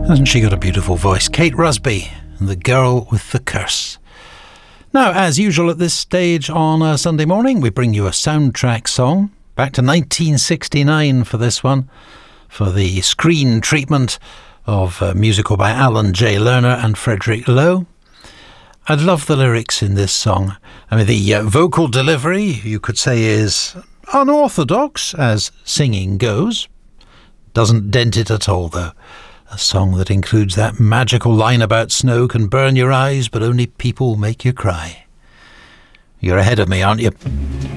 Hasn't she got a beautiful voice? Kate Rusby, The Girl with the Curse. Now, as usual at this stage on a Sunday morning, we bring you a soundtrack song. Back to 1969 for this one, for the screen treatment of a musical by Alan J. Lerner and Frederick Lowe. I love the lyrics in this song. I mean, the vocal delivery, you could say, is unorthodox, as singing goes. Doesn't dent it at all, though. A song that includes that magical line about snow can burn your eyes, but only people make you cry. You're ahead of me, aren't you?